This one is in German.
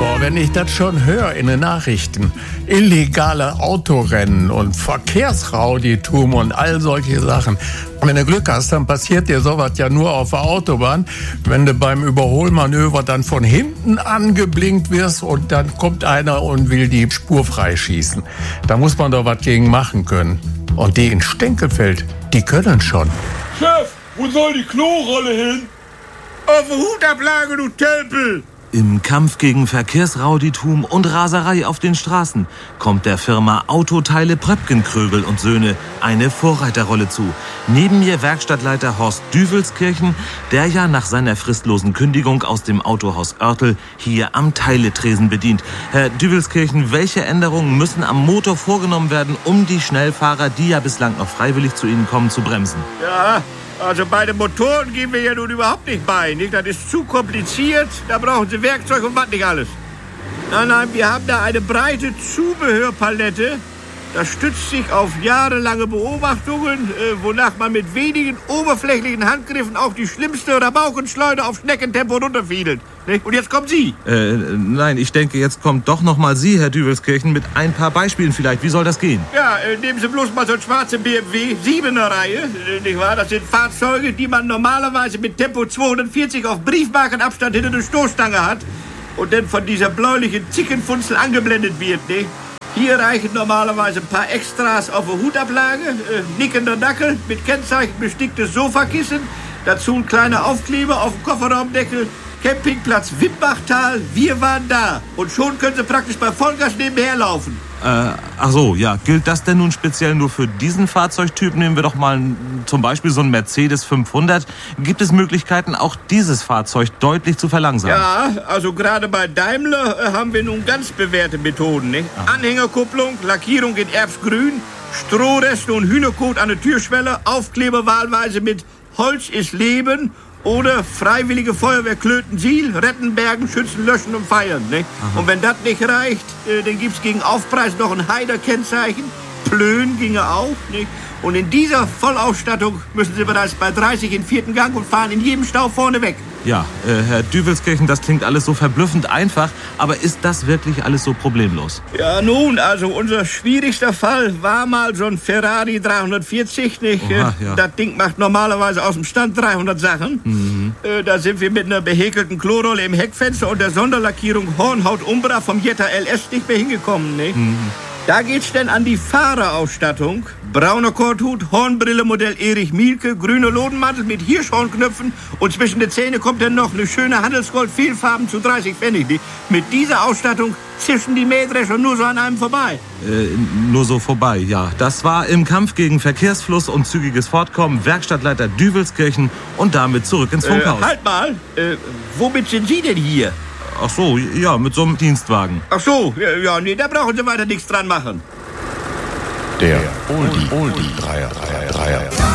Boah, wenn ich das schon höre in den Nachrichten, illegale Autorennen und Verkehrsrauditum und all solche Sachen. Wenn du Glück hast, dann passiert dir sowas ja nur auf der Autobahn, wenn du beim Überholmanöver dann von hinten angeblinkt wirst und dann kommt einer und will die Spur freischießen. Da muss man doch was gegen machen können. Und die in Stenkelfeld, die können schon. Chef, wo soll die Klorolle hin? Auf der Hutablage, du Tölpel! Im Kampf gegen Verkehrsrauditum und Raserei auf den Straßen kommt der Firma Autoteile Pröpken-Krögel und Söhne eine Vorreiterrolle zu. Neben mir Werkstattleiter Horst Düvelskirchen, der ja nach seiner fristlosen Kündigung aus dem Autohaus Oertel hier am Teiletresen bedient. Herr Düvelskirchen, welche Änderungen müssen am Motor vorgenommen werden, um die Schnellfahrer, die ja bislang noch freiwillig zu Ihnen kommen, zu bremsen? Ja, also bei den Motoren gehen wir ja nun überhaupt nicht bei. Nicht? Das ist zu kompliziert, da brauchen Sie Werkzeug und was nicht alles. Nein, wir haben da eine breite Zubehörpalette. Das stützt sich auf jahrelange Beobachtungen, wonach man mit wenigen oberflächlichen Handgriffen auch die schlimmste Rabaukenschleuder auf Schneckentempo runterfiedelt. Und jetzt kommen Sie. Nein, ich denke, jetzt kommt doch noch mal Sie, Herr Düvelskirchen, mit ein paar Beispielen vielleicht. Wie soll das gehen? Ja, nehmen Sie bloß mal so einen schwarzen BMW 7er Reihe, nicht wahr? Das sind Fahrzeuge, die man normalerweise mit Tempo 240 auf Briefmarkenabstand hinter der Stoßstange hat und dann von dieser bläulichen Zickenfunzel angeblendet wird, ne? Hier reichen normalerweise ein paar Extras auf der Hutablage, nickender Dackel mit Kennzeichen besticktes Sofakissen, dazu ein kleiner Aufkleber auf dem Kofferraumdeckel, Campingplatz Wimbachtal, wir waren da. Und schon können Sie praktisch bei Vollgas nebenher laufen. Ach so, ja. Gilt das denn nun speziell nur für diesen Fahrzeugtyp? Nehmen wir doch mal zum Beispiel so einen Mercedes 500. Gibt es Möglichkeiten, auch dieses Fahrzeug deutlich zu verlangsamen? Ja, also gerade bei Daimler haben wir nun ganz bewährte Methoden. Ne? Anhängerkupplung, Lackierung in Erbsgrün, Strohreste und Hühnerkot an der Türschwelle, Aufkleber wahlweise mit Holz ist Leben oder Freiwillige Feuerwehr Klöten-Siel, retten, bergen, schützen, löschen und feiern. Ne? Und wenn das nicht reicht, dann gibt's gegen Aufpreis noch ein Heider-Kennzeichen. Plön ginge auch. Ne? Und in dieser Vollausstattung müssen Sie bereits bei 30 in 4. Gang und fahren in jedem Stau vorne weg. Ja, Herr Düvelskirchen, das klingt alles so verblüffend einfach, aber ist das wirklich alles so problemlos? Ja, nun, also unser schwierigster Fall war mal so ein Ferrari 340, nicht? Oha, ja. Das Ding macht normalerweise aus dem Stand 300 Sachen. Da sind wir mit einer behäkelten Klorolle im Heckfenster und der Sonderlackierung Hornhaut Umbra vom Jetta LS nicht mehr hingekommen, nicht? Da geht's denn an die Fahrerausstattung. Brauner Korthut, Hornbrille Modell Erich Mielke, grüner Lodenmantel mit Hirschhornknöpfen und zwischen den Zähnen kommt dann noch eine schöne Handelsgold Vielfarben zu 30 Pfennig. Mit dieser Ausstattung zischen die Mähdrescher nur so an einem vorbei. Nur so vorbei, ja. Das war im Kampf gegen Verkehrsfluss und zügiges Fortkommen Werkstattleiter Düvelskirchen und damit zurück ins Funkhaus. Halt mal, womit sind Sie denn hier? Ach so, ja, mit so einem Dienstwagen. Ach so, ja, nee, da brauchen Sie weiter nichts dran machen. Der Oldie Dreier.